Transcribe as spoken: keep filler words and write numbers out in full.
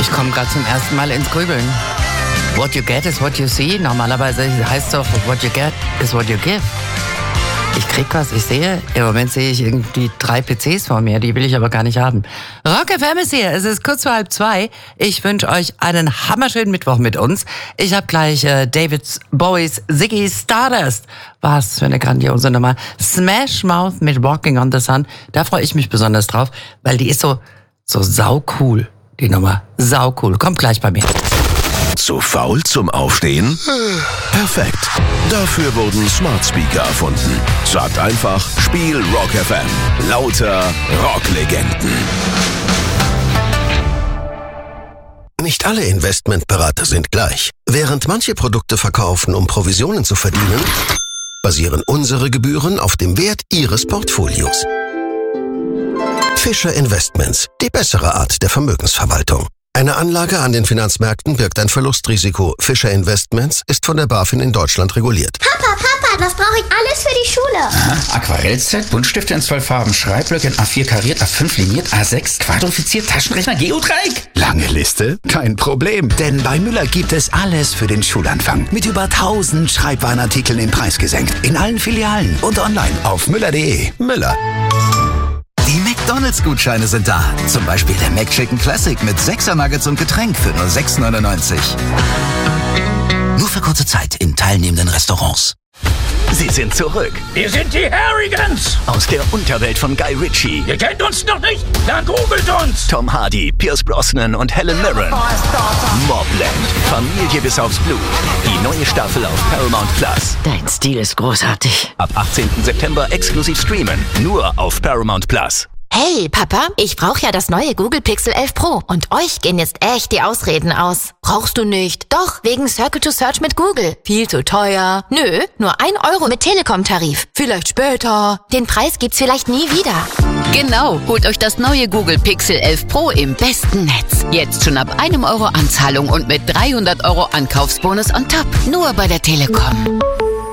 Ich komme gerade zum ersten Mal ins Grübeln. What you get is what you see. Normalerweise heißt es doch, what you get is what you give. Ich krieg was, ich sehe. Im Moment sehe ich irgendwie drei P Cs vor mir, die will ich aber gar nicht haben. Rock F M ist hier, es ist kurz vor halb zwei. Ich wünsche euch einen hammerschönen Mittwoch mit uns. Ich habe gleich äh, David Bowies Ziggy Stardust. Was für eine grandiose Nummer. Smash Mouth mit Walking on the Sun. Da freue ich mich besonders drauf, weil die ist so, so saucool, die Nummer. Saucool. Kommt gleich bei mir. Zu faul zum Aufstehen? Perfekt. Dafür wurden Smart Speaker erfunden. Sagt einfach, Spiel Rock F M. Lauter Rocklegenden. Nicht alle Investmentberater sind gleich. Während manche Produkte verkaufen, um Provisionen zu verdienen, basieren unsere Gebühren auf dem Wert Ihres Portfolios. Fischer Investments, die bessere Art der Vermögensverwaltung. Eine Anlage an den Finanzmärkten birgt ein Verlustrisiko. Fischer Investments ist von der BaFin in Deutschland reguliert. Papa, Papa, das brauche ich alles für die Schule. Aha, Aquarellset, Buntstifte in zwölf Farben, Schreibblöcke in A vier kariert, A fünf liniert, A sechs quadrifiziert, Taschenrechner, Geodreieck. Lange Liste? Kein Problem, denn bei Müller gibt es alles für den Schulanfang. Mit über tausend Schreibwarenartikeln im Preis gesenkt. In allen Filialen und online auf müller punkt de. Müller. Die McDonalds-Gutscheine sind da. Zum Beispiel der McChicken Classic mit sechser Nuggets und Getränk für nur sechs neunundneunzig. Nur für kurze Zeit in teilnehmenden Restaurants. Sie sind zurück. Wir sind die Harrigans. Aus der Unterwelt von Guy Ritchie. Ihr kennt uns noch nicht? Dann googelt uns. Tom Hardy, Pierce Brosnan und Helen Mirren. Mobland. Familie bis aufs Blut. Die neue Staffel auf Paramount Plus. Dein Stil ist großartig. Ab achtzehnten September exklusiv streamen. Nur auf Paramount Plus. Hey, Papa, ich brauche ja das neue Google Pixel elf Pro. Und euch gehen jetzt echt die Ausreden aus. Brauchst du nicht? Doch, wegen Circle to Search mit Google. Viel zu teuer. Nö, nur ein Euro mit Telekom-Tarif. Vielleicht später. Den Preis gibt's vielleicht nie wieder. Genau, holt euch das neue Google Pixel elf Pro im besten Netz. Jetzt schon ab einem Euro Anzahlung und mit dreihundert Euro Ankaufsbonus on top. Nur bei der Telekom.